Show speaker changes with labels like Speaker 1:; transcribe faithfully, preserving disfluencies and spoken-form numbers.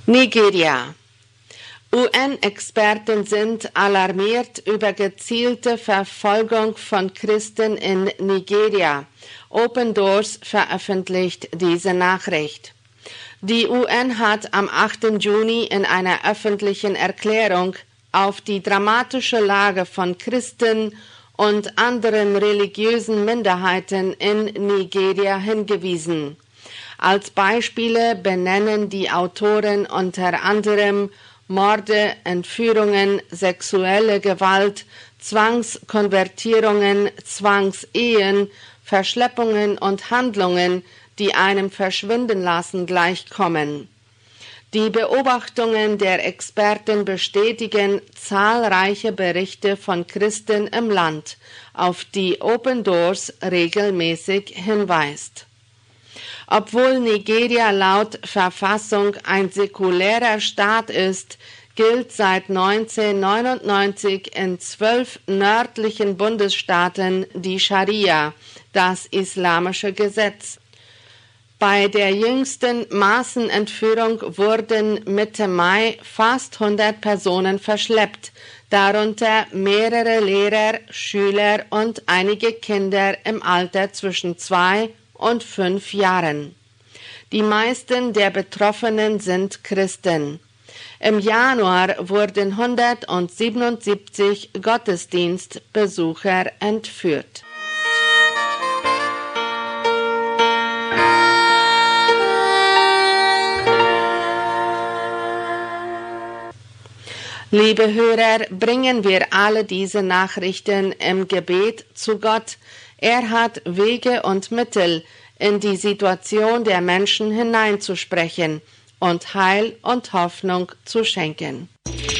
Speaker 1: Nigeria. U N-Experten sind alarmiert über gezielte Verfolgung von Christen in Nigeria. Open Doors veröffentlicht diese Nachricht. Die U N hat am achten Juni in einer öffentlichen Erklärung auf die dramatische Lage von Christen und anderen religiösen Minderheiten in Nigeria hingewiesen. Als Beispiele benennen die Autoren unter anderem Morde, Entführungen, sexuelle Gewalt, Zwangskonvertierungen, Zwangsehen, Verschleppungen und Handlungen, die einem Verschwindenlassen gleichkommen. Die Beobachtungen der Experten bestätigen zahlreiche Berichte von Christen im Land, auf die Open Doors regelmäßig hinweist. Obwohl Nigeria laut Verfassung ein säkulärer Staat ist, gilt seit neunzehnhundertneunundneunzig in zwölf nördlichen Bundesstaaten die Scharia, das islamische Gesetz. Bei der jüngsten Massenentführung wurden Mitte Mai fast hundert Personen verschleppt, darunter mehrere Lehrer, Schüler und einige Kinder im Alter zwischen zwei und fünf Jahren. Die meisten der Betroffenen sind Christen. Im Januar wurden hundertsiebenundsiebzig Gottesdienstbesucher entführt. Liebe Hörer, bringen wir alle diese Nachrichten im Gebet zu Gott. Er hat Wege und Mittel, in die Situation der Menschen hineinzusprechen und Heil und Hoffnung zu schenken.